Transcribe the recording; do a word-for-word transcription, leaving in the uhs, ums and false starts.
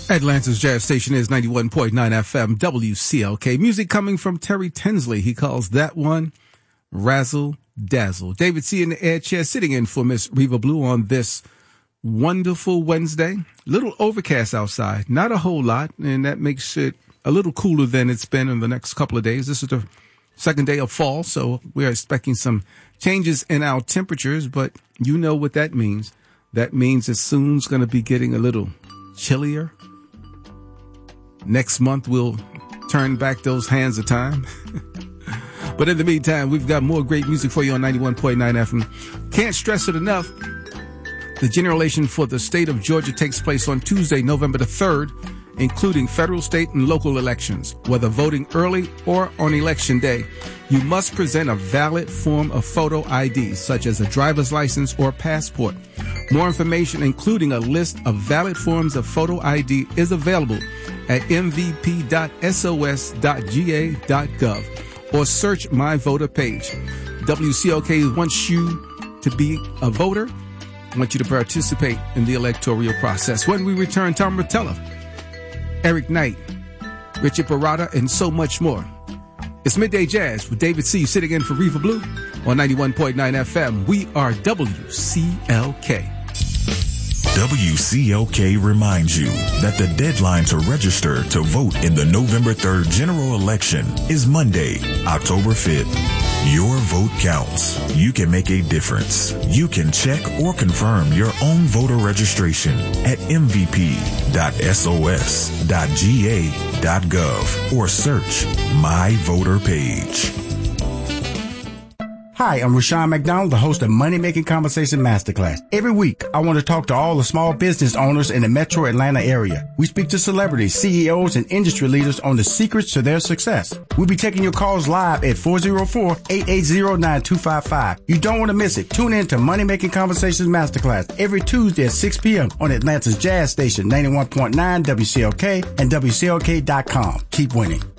Atlanta's Jazz Station is ninety-one point nine F M W C L K. Music coming from Terry Tinsley. He calls that one Razzle Dazzle. David C. in the air chair sitting in for Miss Reva Blue on this wonderful Wednesday. Little overcast outside, not a whole lot, and that makes it a little cooler than it's been in the next couple of days. This is the second day of fall, so we're expecting some changes in our temperatures, but you know what that means. That means it's soon going to be getting a little chillier. Next month, we'll turn back those hands of time. But in the meantime, we've got more great music for you on ninety-one point nine F M. Can't stress it enough. The general election for the state of Georgia takes place on Tuesday, November the third, including federal, state, and local elections. Whether voting early or on election day, you must present a valid form of photo I D, such as a driver's license or passport. More information, including a list of valid forms of photo I D, is available at m v p dot s o s dot g a dot gov or search My Voter page. W C L K wants you to be a voter. I want you to participate in the electoral process. When we return, Tom Rotella, Eric Knight, Richard Parada, and so much more. It's Midday Jazz with David C. sitting in for Reva Blue on ninety-one point nine F M. We are W C L K. W C L K reminds you that the deadline to register to vote in the November third general election is Monday, October fifth. Your vote counts. You can make a difference. You can check or confirm your own voter registration at m v p dot s o s dot g a dot gov or search My Voter page. Hi, I'm Rashawn McDonald, the host of Money Making Conversation Masterclass. Every week, I want to talk to all the small business owners in the metro Atlanta area. We speak to celebrities, C E Os, and industry leaders on the secrets to their success. We'll be taking your calls live at four oh four, eight eight zero, nine two five five. You don't want to miss it. Tune in to Money Making Conversations Masterclass every Tuesday at six p.m. on Atlanta's Jazz Station, ninety-one point nine W C L K and W C L K dot com. Keep winning.